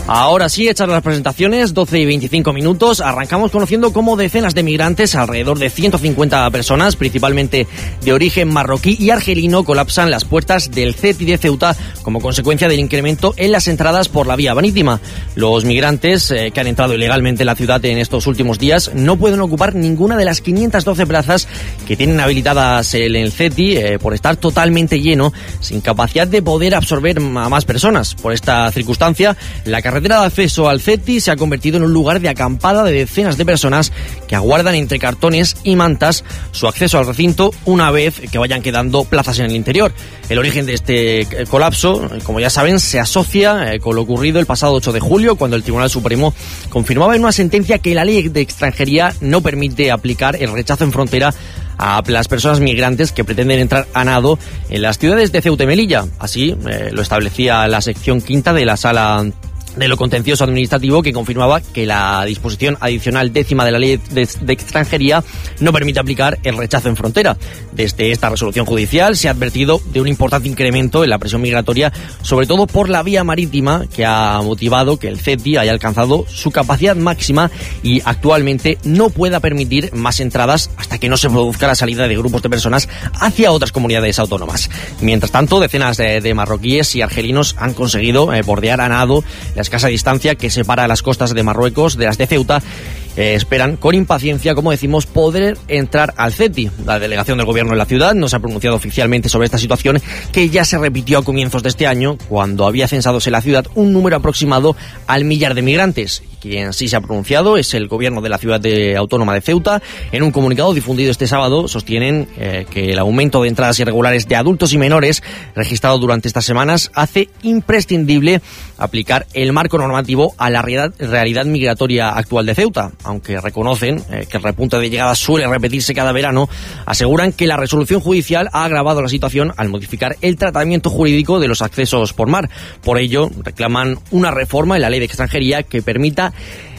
Ahora sí, hechas las presentaciones, 12 y 25 minutos, arrancamos conociendo cómo decenas de migrantes, alrededor de 150 personas, principalmente de origen marroquí y argelino, colapsan las puertas del CETI de Ceuta como consecuencia del incremento en las entradas por la vía marítima. Los migrantes que han entrado ilegalmente en la ciudad en estos últimos días no pueden ocupar ninguna de las 512 plazas que tienen habilitadas en el CETI por estar totalmente lleno, sin capacidad de poder absorber a más personas. Por esta circunstancia, la carretera de acceso al CETI se ha convertido en un lugar de acampada de decenas de personas que aguardan entre cartones y mantas su acceso al recinto una vez que vayan quedando plazas en el interior. El origen de este colapso, como ya saben, se asocia con lo ocurrido el pasado 8 de julio, cuando el Tribunal Supremo confirmaba en una sentencia que la ley de extranjería no permite aplicar el rechazo en frontera a las personas migrantes que pretenden entrar a nado en las ciudades de Ceuta y Melilla. Así lo establecía la sección quinta de la Sala de lo Contencioso Administrativo, que confirmaba que la disposición adicional 10ª de la Ley de Extranjería no permite aplicar el rechazo en frontera. Desde esta resolución judicial se ha advertido de un importante incremento en la presión migratoria, sobre todo por la vía marítima, que ha motivado que el CETI haya alcanzado su capacidad máxima y actualmente no pueda permitir más entradas hasta que no se produzca la salida de grupos de personas hacia otras comunidades autónomas. Mientras tanto, decenas de marroquíes y argelinos han conseguido bordear a nado la escasa distancia que separa las costas de Marruecos de las de Ceuta. Esperan con impaciencia, como decimos, poder entrar al CETI. La delegación del gobierno en la ciudad no se ha pronunciado oficialmente sobre esta situación, que ya se repitió a comienzos de este año, cuando había censados en la ciudad un número aproximado al 1.000.000 de migrantes. Quien sí se ha pronunciado es el gobierno de la ciudad autónoma de Ceuta. En un comunicado difundido este sábado sostienen que el aumento de entradas irregulares de adultos y menores registrado durante estas semanas hace imprescindible aplicar el marco normativo a la realidad migratoria actual de Ceuta. Aunque reconocen que el repunte de llegadas suele repetirse cada verano, aseguran que la resolución judicial ha agravado la situación al modificar el tratamiento jurídico de los accesos por mar. Por ello, reclaman una reforma en la ley de extranjería que permita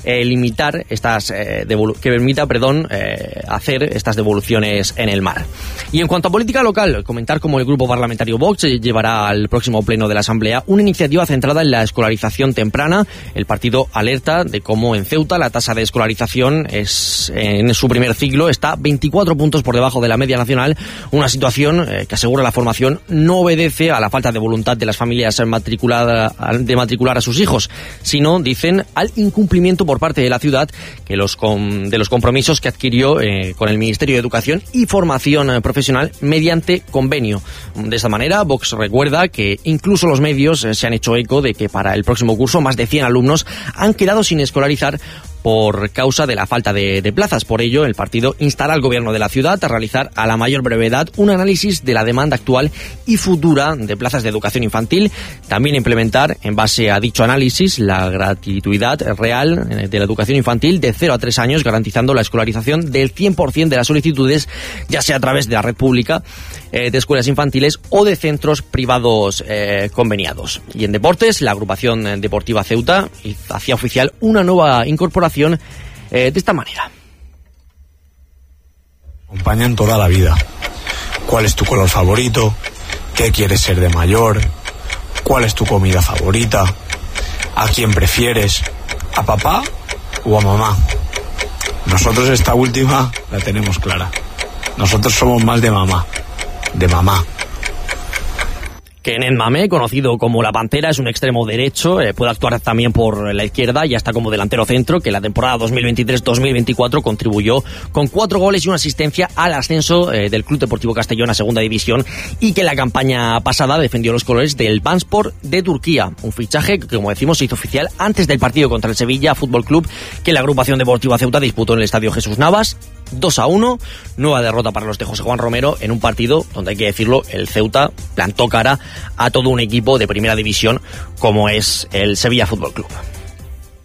hacer estas devoluciones en el mar. Y en cuanto a política local, comentar cómo el grupo parlamentario Vox llevará al próximo pleno de la Asamblea una iniciativa centrada en la escolarización temprana. El partido alerta de cómo en Ceuta la tasa de escolarización en su primer ciclo está 24 puntos por debajo de la media nacional, una situación que, asegura la formación, no obedece a la falta de voluntad de las familias de matricular a sus hijos, sino, dicen, al incumplimiento por parte de la ciudad de los compromisos que adquirió con el Ministerio de Educación y Formación Profesional mediante convenio. De esta manera, Vox recuerda que incluso los medios se han hecho eco de que para el próximo curso más de 100 alumnos han quedado sin escolarizar por causa de la falta de plazas. Por ello, el partido instará al gobierno de la ciudad a realizar a la mayor brevedad un análisis de la demanda actual y futura de plazas de educación infantil, también implementar, en base a dicho análisis, la gratuidad real de la educación infantil de 0 a 3 años, garantizando la escolarización del 100% de las solicitudes, ya sea a través de la red pública de escuelas infantiles o de centros privados conveniados. Y en deportes, la agrupación deportiva Ceuta hacía oficial una nueva incorporación de esta manera. Acompañan toda la vida. ¿Cuál es tu color favorito? ¿Qué quieres ser de mayor? ¿Cuál es tu comida favorita? ¿A quién prefieres? ¿A papá o a mamá? Nosotros esta última la tenemos clara. Nosotros somos más de mamá. De mamá. Kenan Mamé, conocido como La Pantera, es un extremo derecho, puede actuar también por la izquierda y hasta como delantero centro, que en la temporada 2023-2024 contribuyó con 4 goles y una asistencia al ascenso del Club Deportivo Castellón a Segunda División, y que en la campaña pasada defendió los colores del Vanspor de Turquía, un fichaje que, como decimos, se hizo oficial antes del partido contra el Sevilla Fútbol Club, que la agrupación deportiva Ceuta disputó en el Estadio Jesús Navas. 2-1, nueva derrota para los de José Juan Romero en un partido donde, hay que decirlo, el Ceuta plantó cara a todo un equipo de primera división como es el Sevilla Fútbol Club.